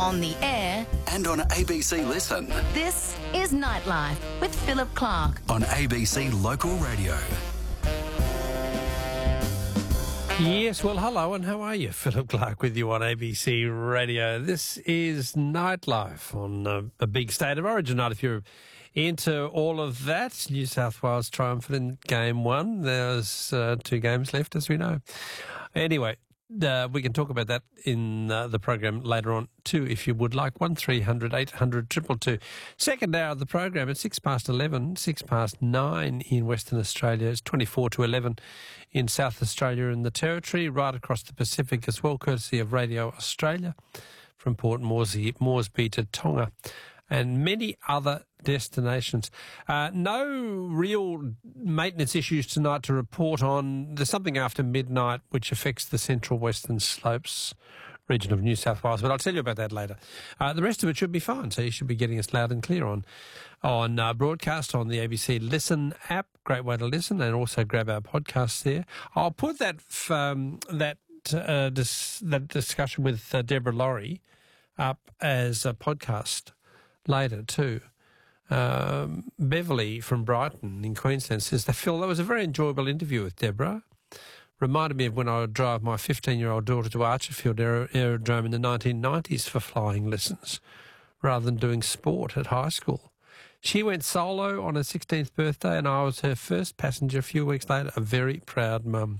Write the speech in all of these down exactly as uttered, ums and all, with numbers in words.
on the air and on A B C Listen. This is Nightlife with Philip Clark on A B C Local Radio. Yes, well, hello and how are you? Philip Clark with you on A B C Radio. This is Nightlife on uh, a big State of Origin night. If you're into all of that, New South Wales triumphant in game one. There's uh, two games left, as we know. Anyway, uh, we can talk about that in uh, the program later on too, if you would like. one three hundred eight hundred two two two. Second hour of the program at six past eleven, six past nine in Western Australia. It's twenty-four to eleven in South Australia and the Territory, right across the Pacific as well, courtesy of Radio Australia from Port Moresby, Moresby to Tonga and many other destinations. Uh, no real maintenance issues tonight to report on. There's something after midnight which affects the Central Western Slopes region of New South Wales, but I'll tell you about that later. Uh, the rest of it should be fine, so you should be getting us loud and clear on on uh, broadcast on the A B C Listen app. Great way to listen, and also grab our podcasts there. I'll put that um, that uh, dis- that discussion with uh, Deborah Laurie up as a podcast later too. Um, Beverly from Brighton in Queensland says that, Phil, that was a very enjoyable interview with Deborah. Reminded me of when I would drive my fifteen-year-old daughter to Archerfield Aer- Aerodrome in the nineteen nineties for flying lessons, rather than doing sport at high school. She went solo on her sixteenth birthday, and I was her first passenger a few weeks later. A very proud mum.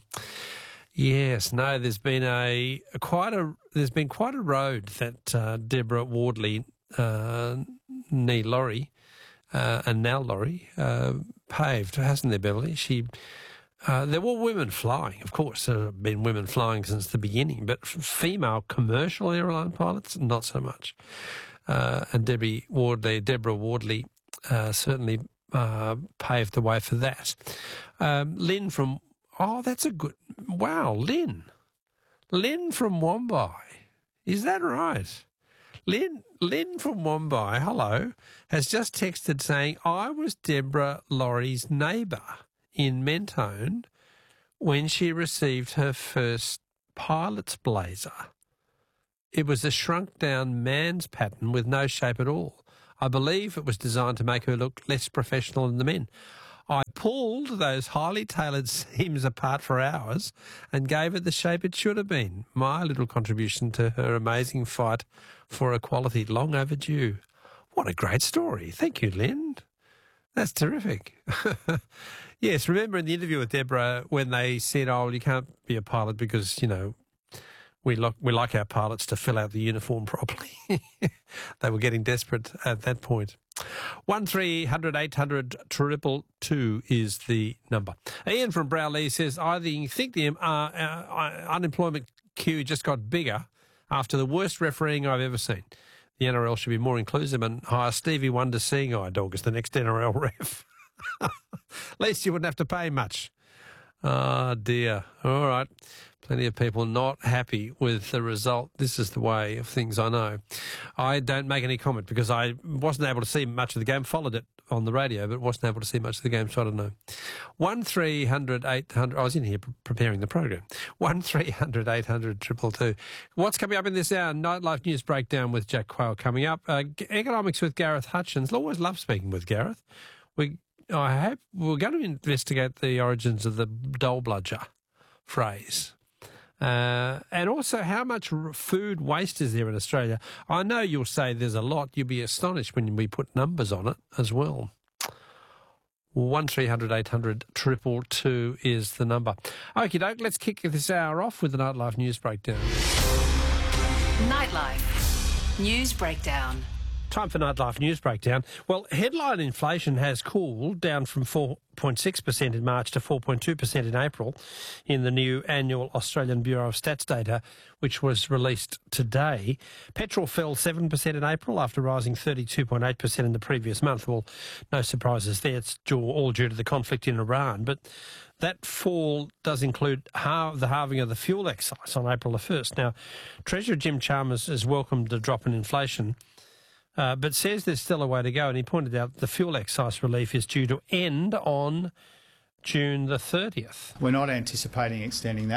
Yes, no, there's been a, a quite a there's been quite a road that uh, Deborah Wardley, uh, nee Laurie, uh, and now Laurie uh, paved, hasn't there, Beverly? She. Uh, there were women flying, of course. There have been women flying since the beginning, but f- female commercial airline pilots, not so much. Uh, and Debbie Wardley, Deborah Wardley uh, certainly uh, paved the way for that. Um, Lynn from, oh, that's a good, wow, Lynn. Lynn from Wombai. Is that right? Lynn, Lynn from Wombai, hello, has just texted saying, I was Deborah Laurie's neighbour in Mentone when she received her first pilot's blazer. It was a shrunk-down man's pattern with no shape at all. I believe it was designed to make her look less professional than the men. I pulled those highly tailored seams apart for hours and gave it the shape it should have been. My little contribution to her amazing fight for equality, long overdue. What a great story. Thank you, Lynn. That's terrific. Yes, remember in the interview with Deborah when they said, oh, well, you can't be a pilot because, you know, we, lo- we like our pilots to fill out the uniform properly. They were getting desperate at that point. one three hundred eight hundred two two two is the number. Ian from Browley says, I think the uh, uh, unemployment queue just got bigger after the worst refereeing I've ever seen. The N R L should be more inclusive and hire Stevie Wonder Seeing Eye Dog as the next N R L ref. At least you wouldn't have to pay much. Oh, dear. All right. Plenty of people not happy with the result. This is the way of things, I know. I don't make any comment because I wasn't able to see much of the game, followed it on the radio, but wasn't able to see much of the game, so I don't know. one three hundred eight hundred I was in here pre- preparing the program. one three hundred eight hundred two two two. What's coming up in this hour? Nightlife News Breakdown with Jack Quayle coming up. Uh, economics with Gareth Hutchins. I always love speaking with Gareth. We I hope we're going to investigate the origins of the dole bludger phrase. Uh, and also how much food waste is there in Australia. I know you'll say there's a lot. You'll be astonished when we put numbers on it as well. one three hundred eight hundred two two two is the number. Okie doke, let's kick this hour off with the Nightlife News Breakdown. Nightlife News Breakdown. Time for Nightlife News Breakdown. Well, headline inflation has cooled down from four point six percent in March to four point two percent in April in the new annual Australian Bureau of Stats data, which was released today. Petrol fell seven percent in April after rising thirty-two point eight percent in the previous month. Well, no surprises there. It's all due to the conflict in Iran. But that fall does include half, the halving of the fuel excise on April the first. Now, Treasurer Jim Chalmers has welcomed the drop in inflation, Uh, but says there's still a way to go, and he pointed out the fuel excise relief is due to end on June the thirtieth. We're not anticipating extending that.